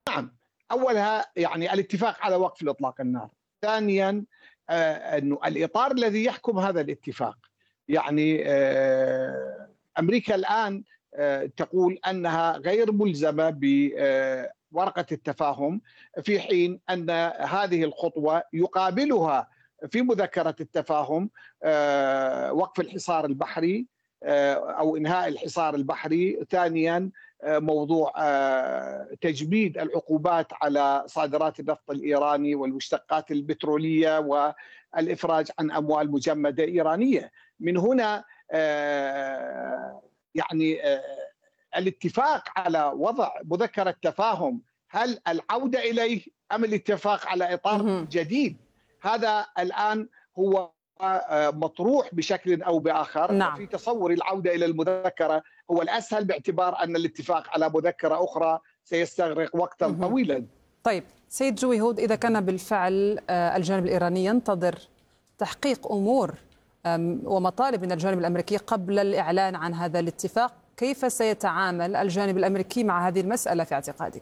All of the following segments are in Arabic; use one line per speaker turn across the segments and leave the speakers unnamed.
نعم، أولها يعني الاتفاق على وقف الإطلاق النار. ثانيا أنه الإطار الذي يحكم هذا الاتفاق، يعني أمريكا الآن تقول أنها غير ملزمة بورقة التفاهم، في حين أن هذه الخطوة يقابلها في مذكرة التفاهم وقف الحصار البحري أو إنهاء الحصار البحري. ثانيا موضوع تجميد العقوبات على صادرات النفط الإيراني والمشتقات البترولية والإفراج عن أموال مجمدة إيرانية. من هنا يعني الاتفاق على وضع مذكرة تفاهم، هل العودة إليه أم الاتفاق على إطار جديد؟ هذا الآن هو مطروح بشكل أو بآخر.
نعم.
وفي تصوري العودة إلى المذكرة هو الأسهل، باعتبار أن الاتفاق على مذكرة أخرى سيستغرق وقتا طويلا.
طيب سيد جوي هود، إذا كان بالفعل الجانب الإيراني ينتظر تحقيق أمور ومطالب من الجانب الأمريكي قبل الإعلان عن هذا الاتفاق، كيف سيتعامل الجانب الأمريكي مع هذه المسألة في اعتقادك؟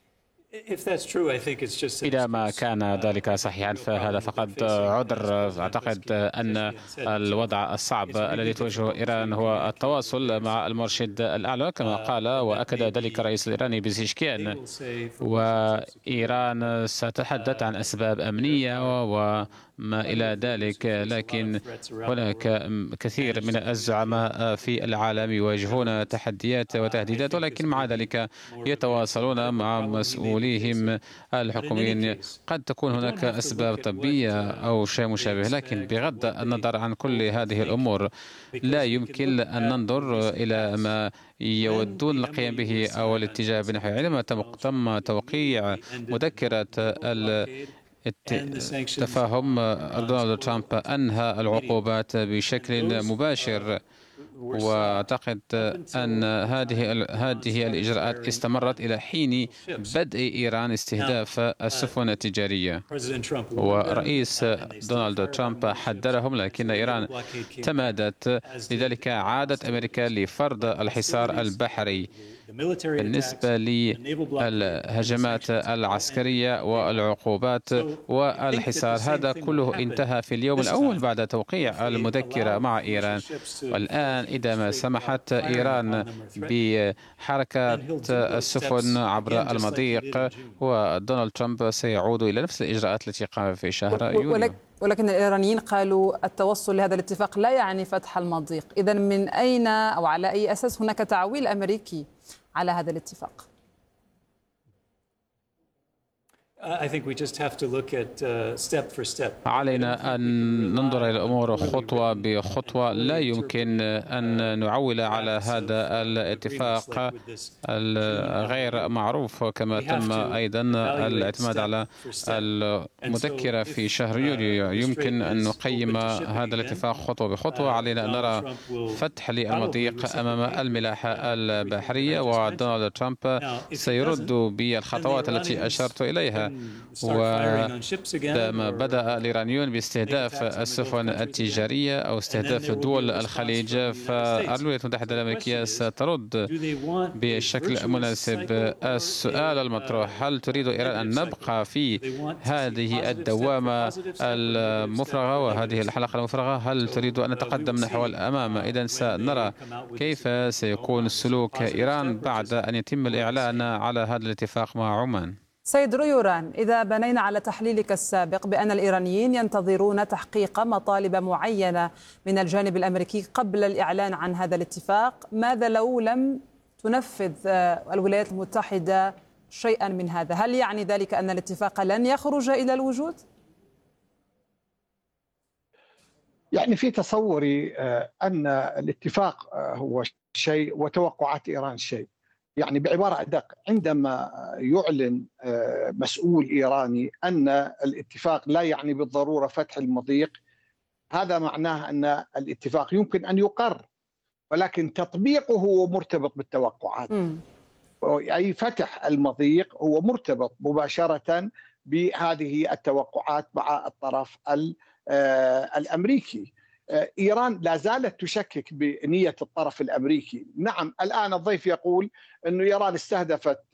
إذا ما كان ذلك صحيحا فهذا فقد عذر. أعتقد أن الوضع الصعب الذي تواجهه إيران هو التواصل مع المرشد الأعلى كما قال، وأكد ذلك الرئيس الإيراني بزيشكيان. وإيران ستتحدث عن أسباب أمنية وما إلى ذلك، لكن هناك كثير من الزعماء في العالم يواجهون تحديات وتهديدات، ولكن مع ذلك يتواصلون مع مسؤوليهم الحكوميين. قد تكون هناك أسباب طبية أو شيء مشابه، لكن بغض النظر عن كل هذه الأمور لا يمكن أن ننظر إلى ما يودون القيام به أو الاتجاه بنحوه. عندما تم توقيع مذكرة التفاهم، دونالد ترامب أنهى العقوبات بشكل مباشر، وأعتقد أن هذه الإجراءات استمرت إلى حين بدء إيران استهداف السفن التجارية. ورئيس دونالد ترامب حذرهم، لكن إيران تمادت، لذلك عادت أمريكا لفرض الحصار البحري. بالنسبة للهجمات العسكرية والعقوبات والحصار، هذا كله انتهى في اليوم الأول بعد توقيع المذكرة مع إيران. والآن إذا ما سمحت إيران بحركة السفن عبر المضيق، ودونالد ترامب سيعود إلى نفس الإجراءات التي قام في شهر يونيو.
ولكن الإيرانيين قالوا التوصل لهذا الاتفاق لا يعني فتح المضيق. إذن من أين أو على أي أساس هناك تعويل أمريكي على هذا الاتفاق؟
علينا أن ننظر إلى الأمور خطوة بخطوة. لا يمكن أن نعول على هذا الاتفاق الغير معروف، كما تم أيضا الاعتماد على المذكرة في شهر يوليو. يمكن أن نقيم هذا الاتفاق خطوة بخطوة. علينا أن نرى فتح للمضيق أمام الملاحة البحرية، ودونالد ترامب سيرد بالخطوات التي أشرت إليها. وعندما بدأ الإيرانيون باستهداف السفن التجارية أو استهداف دول الخليج، فالولايات المتحدة الأمريكية سترد بشكل مناسب. السؤال المطروح: هل تريد إيران أن نبقى في هذه الدوامة المفرغة وهذه الحلقة المفرغة؟ هل تريد أن نتقدم نحو الأمام؟ إذن سنرى كيف سيكون سلوك إيران بعد أن يتم الإعلان على هذا الاتفاق مع عمان.
سيد ريوران، إذا بنينا على تحليلك السابق بأن الإيرانيين ينتظرون تحقيق مطالب معينة من الجانب الأمريكي قبل الإعلان عن هذا الاتفاق، ماذا لو لم تنفذ الولايات المتحدة شيئا من هذا؟ هل يعني ذلك أن الاتفاق لن يخرج إلى الوجود؟
يعني في تصوري أن الاتفاق هو شيء وتوقعات إيران شيء. يعني بعبارة أدق، عندما يعلن مسؤول إيراني أن الاتفاق لا يعني بالضرورة فتح المضيق، هذا معناه أن الاتفاق يمكن أن يقر، ولكن تطبيقه هو مرتبط بالتوقعات. أي فتح المضيق هو مرتبط مباشرة بهذه التوقعات مع الطرف الأمريكي. إيران لا زالت تشكك بنية الطرف الأمريكي. نعم، الآن الضيف يقول أن إيران استهدفت